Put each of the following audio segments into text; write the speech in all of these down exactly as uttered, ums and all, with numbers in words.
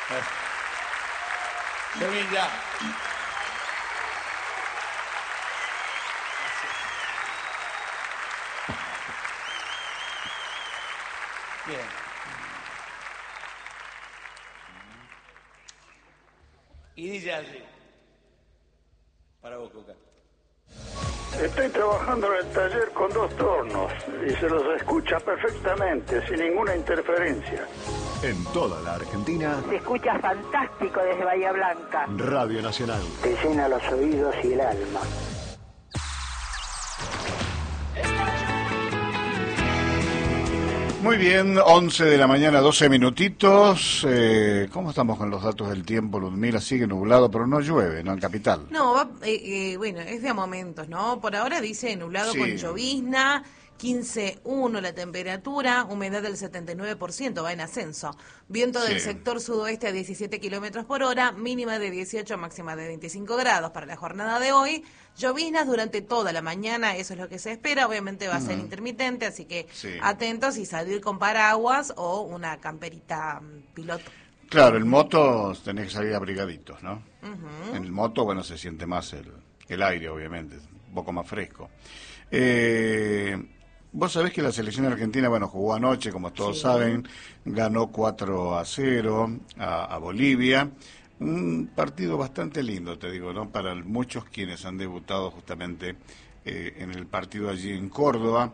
Sevilla. Bien. Y dice así. Para vos, Coca. Estoy trabajando en el taller con dos tornos y se los escucha perfectamente, sin ninguna interferencia. En toda la Argentina, Se escucha fantástico desde Bahía Blanca. Radio Nacional. Te llena los oídos y el alma. Muy bien, once de la mañana, doce minutitos. Eh, ¿Cómo estamos con los datos del tiempo, Ludmila? Sigue nublado, pero no llueve, ¿no? En Capital. No, va, eh, eh, bueno, es de a momentos, ¿no? Por ahora dice nublado Sí. con llovizna, quince punto uno la temperatura, humedad del setenta y nueve por ciento, va en ascenso. Viento del Sí. sector sudoeste a diecisiete kilómetros por hora, mínima de dieciocho, máxima de veinticinco grados para la jornada de hoy. Lloviznas durante toda la mañana, eso es lo que se espera. Obviamente va a ser intermitente, así que Sí. atentos y salir con paraguas o una camperita mm, piloto. Claro, en moto tenés que salir abrigaditos, ¿no? Ujú. En el moto, bueno, se siente más el, el aire, obviamente, un poco más fresco. Eh, vos sabés que la selección argentina, bueno, jugó anoche, como todos Sí. saben, ganó cuatro a cero a, a Bolivia. Un partido bastante lindo, te digo, ¿no? Para muchos quienes han debutado justamente eh, en el partido allí en Córdoba.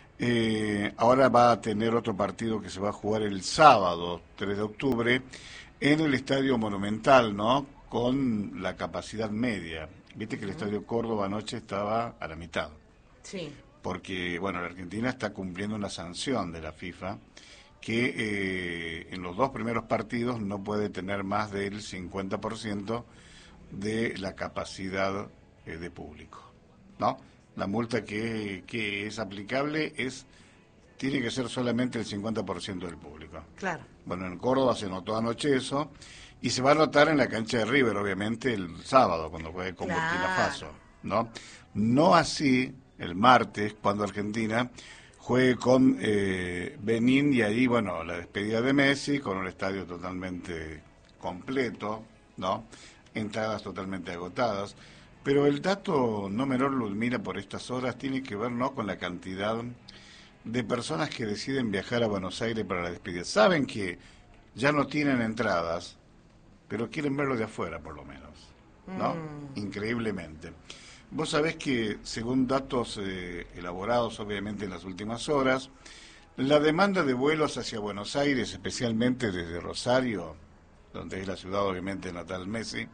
Eh, ahora va a tener otro partido que se va a jugar el sábado, tres de octubre, en el Estadio Monumental, ¿no? Con la capacidad media. Viste que el Estadio Córdoba anoche estaba a la mitad, Sí. porque, bueno, la Argentina está cumpliendo una sanción de la FIFA que eh, en los dos primeros partidos no puede tener más del cincuenta por ciento de la capacidad eh, de público, ¿no? La multa que, que es aplicable es tiene que ser solamente el cincuenta por ciento del público. Claro. Bueno, en Córdoba se notó anoche eso y se va a notar en la cancha de River, obviamente, el sábado cuando juegue con Claro. Burkina Faso, ¿no? No así el martes cuando Argentina juegue con eh, Benín y ahí, bueno, la despedida de Messi con un estadio totalmente completo, ¿no? Entradas totalmente agotadas. Pero el dato no menor, Ludmila, por estas horas tiene que ver, ¿no?, con la cantidad de personas que deciden viajar a Buenos Aires para la despedida. Saben que ya no tienen entradas, pero quieren verlo de afuera, por lo menos, ¿no? Mm. Increíblemente. Vos sabés que, según datos eh, elaborados, obviamente, en las últimas horas, la demanda de vuelos hacia Buenos Aires, especialmente desde Rosario, donde es la ciudad, obviamente, natal Messi,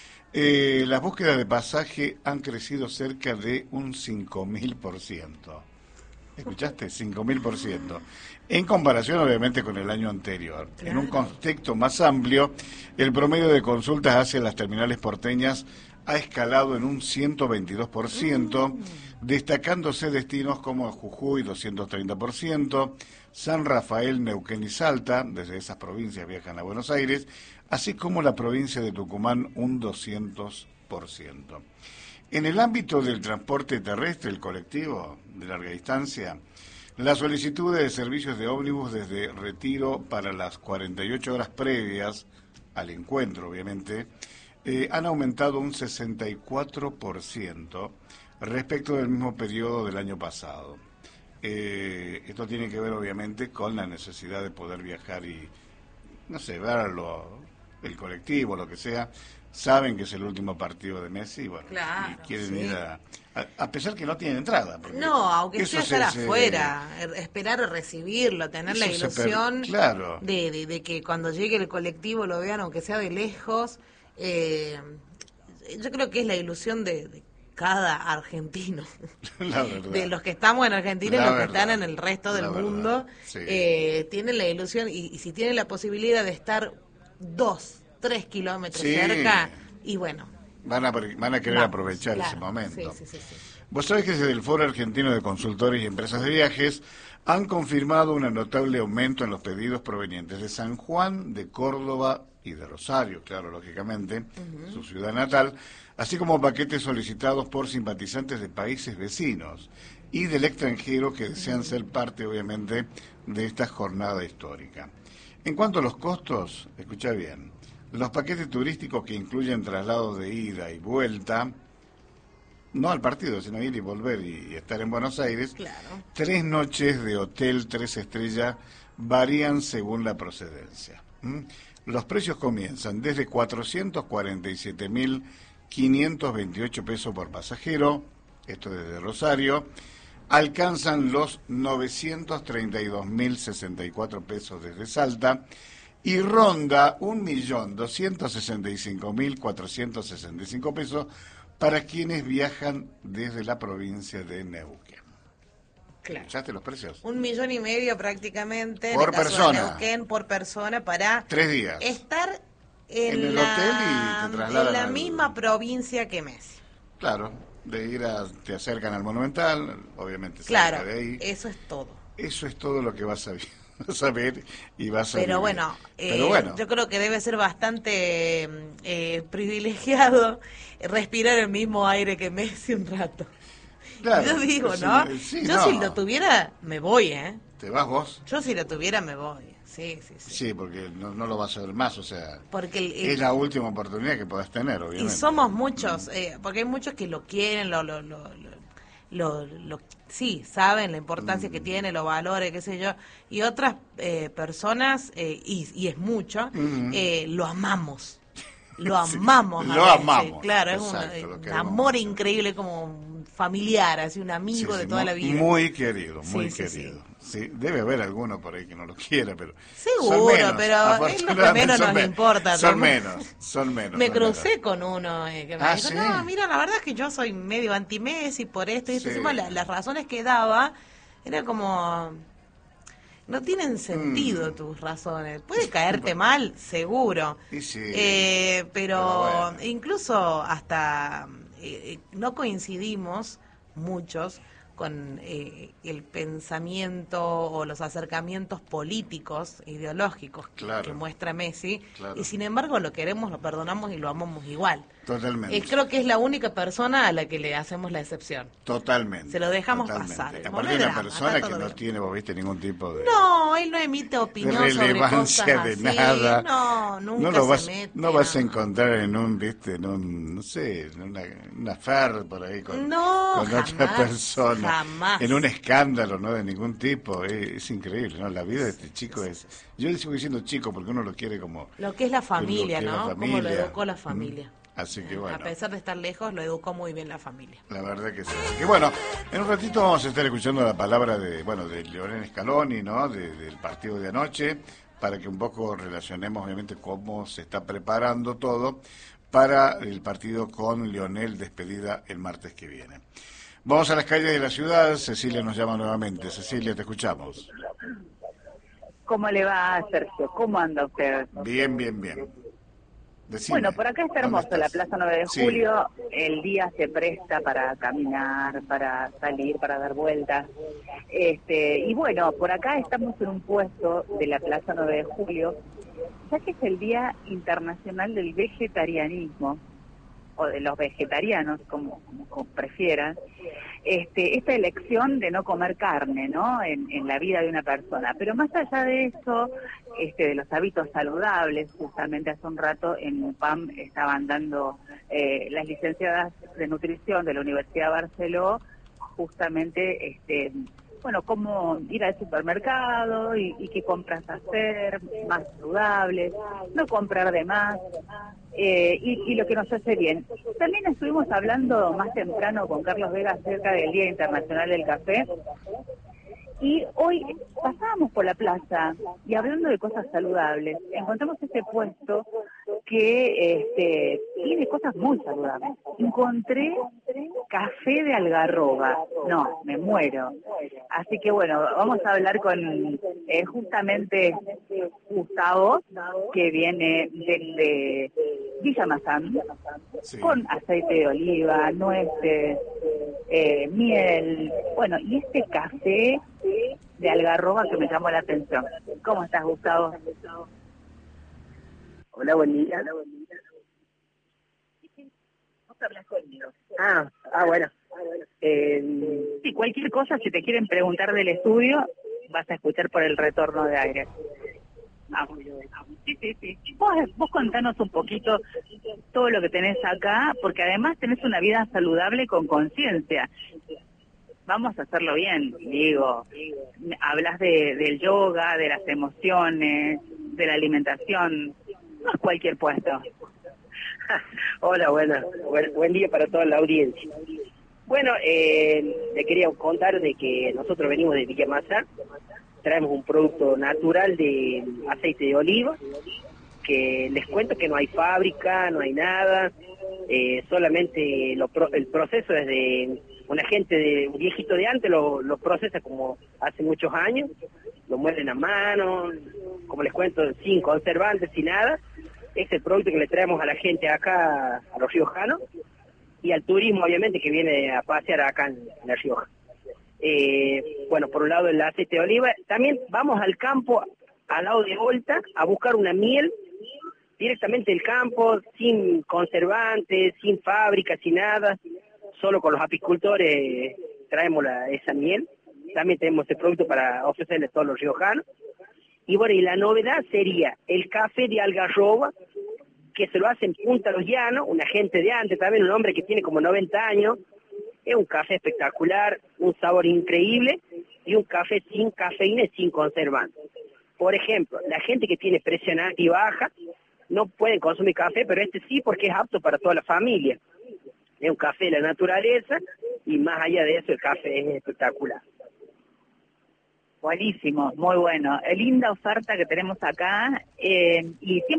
eh, las búsquedas de pasaje han crecido cerca de un cinco mil por ciento. ¿Escuchaste? cinco mil por ciento. En comparación, obviamente, con el año anterior. Claro. En un contexto más amplio, el promedio de consultas hacia las terminales porteñas ha escalado en un ciento veintidós por ciento, Mm. destacándose destinos como Jujuy, doscientos treinta por ciento, San Rafael, Neuquén y Salta, desde esas provincias viajan a Buenos Aires, así como la provincia de Tucumán, un doscientos por ciento. En el ámbito del transporte terrestre, el colectivo de larga distancia, las solicitudes de servicios de ómnibus desde Retiro para las cuarenta y ocho horas previas al encuentro, obviamente, eh, han aumentado un sesenta y cuatro por ciento respecto del mismo periodo del año pasado. Eh, esto tiene que ver, obviamente, con la necesidad de poder viajar y, no sé, verlo, el colectivo, lo que sea. Saben que es el último partido de Messi y, bueno, Claro, y quieren sí. ir a, a... a pesar que no tienen entrada. porque No, aunque eso sea estar se- se- afuera, er- esperar a recibirlo, tener la Eso se per- ilusión claro. de, de, de que cuando llegue el colectivo lo vean, aunque sea de lejos. Eh, yo creo que es la ilusión de, de cada argentino, La verdad. de los que estamos en Argentina y La los que verdad. están en el resto del La verdad, mundo. sí. Eh, tienen la ilusión y, y si tienen la posibilidad de estar dos, tres kilómetros Sí. cerca, y bueno. Van a, van a querer vamos, aprovechar claro. ese momento. Sí, sí, sí, sí. Vos sabés que desde el Foro Argentino de Consultores y Empresas de Viajes han confirmado un notable aumento en los pedidos provenientes de San Juan, de Córdoba y de Rosario, claro, lógicamente, su ciudad natal, así como paquetes solicitados por simpatizantes de países vecinos y del extranjero que desean ser parte, obviamente, de esta jornada histórica. En cuanto a los costos, escucha bien, Los paquetes turísticos que incluyen traslados de ida y vuelta, no al partido, sino ir y volver y, y estar en Buenos Aires, Claro. tres noches de hotel tres estrellas varían según la procedencia. ¿Mm? Los precios comienzan desde cuatrocientos cuarenta y siete mil quinientos veintiocho pesos por pasajero, esto desde Rosario, alcanzan los novecientos treinta y dos mil sesenta y cuatro pesos desde Salta, y ronda un millón doscientos sesenta y cinco mil cuatrocientos sesenta y cinco pesos para quienes viajan desde la provincia de Neuquén. Claro. ¿Escuchaste los precios? Un millón y medio prácticamente en Por el caso persona. de Neuquén, por persona para Tres días. estar en, En el la, hotel y te trasladan en la al- misma provincia que Messi. Claro, de ir a, te acercan al Monumental, obviamente Claro, cerca de ahí. eso es todo. Eso es todo lo que vas a ver, vas a ver y vas a Pero vivir. bueno, eh, Pero bueno, yo creo que debe ser bastante eh, privilegiado respirar el mismo aire que Messi un rato. claro, yo digo, sí, ¿no? sí, yo no. si lo tuviera, me voy, ¿eh? ¿Te vas vos? Yo si lo tuviera, me voy. Sí, sí, sí. Sí, porque no, no lo vas a ver más, o sea, Porque el- el- es la última oportunidad que podás tener, Y obviamente. somos muchos, eh, porque hay muchos que lo quieren, lo, lo, lo, lo, lo- lo- sí, saben la importancia que tiene, los valores, qué sé yo, y otras eh, personas, eh, y, y es mucho, eh, lo amamos. Lo Sí, amamos. a lo veces, amamos, Claro, es un, exacto, eh, lo un queremos amor mucho. increíble, como un familiar, así un amigo Sí, de sí, toda mu- la vida. Muy querido, muy Sí, sí, querido. Sí, debe haber alguno por ahí que no lo quiera, pero Seguro, son menos, pero es lo que afortunadamente menos son nos me- importa, Son ¿no? menos, son menos. Me son crucé menos. con uno eh, que me Ah, dijo, ¿sí? no, mira, la verdad es que yo soy medio anti-Messi por esto y esto. Sí. Encima la- las razones que daba era como... No tienen sentido Mm. tus razones. Puede caerte mal, seguro. Y sí, Eh, pero pero bueno. incluso hasta eh, no coincidimos muchos con eh, el pensamiento o los acercamientos políticos, ideológicos que- Claro. que muestra Messi, Claro. y sin embargo lo queremos, lo perdonamos y lo amamos igual. Totalmente. Eh, creo que es la única persona a la que le hacemos la excepción. Totalmente. Se lo dejamos totalmente. pasar. Aparte No de es una drama, persona está que todo no bien. tiene, vos viste, ningún tipo de, No, él no emite de opinión sobre cosas relevancia de así. nada. No, nunca no lo se vas, mete. no vas a no. encontrar en un, viste, en un, no sé, en una, una fer por ahí con, No, con otra jamás, persona. jamás. En un escándalo, no de ningún tipo. Es, es increíble, ¿no? La vida de este chico es. Yo le sigo diciendo chico porque uno lo quiere como. Lo que es la familia, lo que es ¿no? la Cómo lo familia. educó la Mm. familia. Así que bueno. A pesar de estar lejos, lo educó muy bien la familia. La verdad que sí. Así que bueno, en un ratito vamos a estar escuchando la palabra de, bueno, de Leonel Scaloni, ¿no? De- del partido de anoche, para que un poco relacionemos, obviamente, cómo se está preparando todo para el partido con Leonel despedida el martes que viene. Vamos a las calles de la ciudad. Cecilia nos llama nuevamente. Cecilia, te escuchamos. ¿Cómo le va, Sergio? ¿Cómo anda usted? Bien, bien, bien. Decime, Bueno, por acá está ¿dónde hermoso, la estás? Plaza nueve de Sí. Julio. El día se presta para caminar, para salir, para dar vueltas. Este, y bueno, por acá estamos en un puesto de la Plaza nueve de Julio, ya que es el Día Internacional del Vegetarianismo, o de los vegetarianos, como, como, como prefieran. Este, esta elección de no comer carne, ¿no? En, en la vida de una persona. Pero más allá de eso, este, de los hábitos saludables, justamente hace un rato en U P A M estaban dando eh, las licenciadas de nutrición de la Universidad de Barceló, justamente, este, bueno, cómo ir al supermercado y, y qué compras hacer, más saludables, no comprar de más. Eh, y, y lo que nos hace bien. También estuvimos hablando más temprano con Carlos Vega acerca del Día Internacional del Café, y hoy pasábamos por la plaza y hablando de cosas saludables, encontramos este puesto que este, tiene cosas muy saludables. Encontré café de algarroba, no, me muero. Así que bueno, vamos a hablar con eh, justamente Gustavo, que viene desde Villa Mazán, Sí. con aceite de oliva, nueces, eh, miel, bueno, y este café de algarroba que me llamó la atención. ¿Cómo estás, Gustavo? Hola, buen día. Vos hablas conmigo. Ah, ah, bueno. Eh, Sí, cualquier cosa, si te quieren preguntar del estudio, vas a escuchar por el retorno de aire. Vamos. Sí, sí, sí. Vos, vos contanos un poquito todo lo que tenés acá, porque además tenés una vida saludable con conciencia. Vamos a hacerlo bien, digo. Hablas de, del yoga, de las emociones, de la alimentación. No es cualquier puesto. Hola, buena, buen, buen día para toda la audiencia. Bueno, eh, le quería contar de que nosotros venimos de Villa Maza, traemos un producto natural de aceite de oliva, que les cuento que no hay fábrica, no hay nada, eh, solamente lo pro, el proceso es de una gente, de un viejito de antes, lo, lo procesa como hace muchos años, lo muelen a mano, como les cuento, sin conservantes, sin nada. Es el producto que le traemos a la gente acá, a los riojanos, y al turismo, obviamente, que viene a pasear acá en, en La Rioja. Eh, bueno, por un lado el aceite de oliva. También vamos al campo, al lado de Volta, a buscar una miel directamente del campo, sin conservantes, sin fábrica, sin nada. Solo con los apicultores traemos la, esa miel. También tenemos ese producto para ofrecerle a todos los riojanos. Y bueno, y la novedad sería el café de algarroba, que se lo hace en Punta Los Llanos, una gente de antes, también un hombre que tiene como noventa años. Es un café espectacular, un sabor increíble, y un café sin cafeína y sin conservantes. Por ejemplo, la gente que tiene presión alta y baja no pueden consumir café, pero este sí, porque es apto para toda la familia. Es un café de la naturaleza, y más allá de eso el café es espectacular. Buenísimo, muy bueno. Linda oferta que tenemos acá, eh, y siempre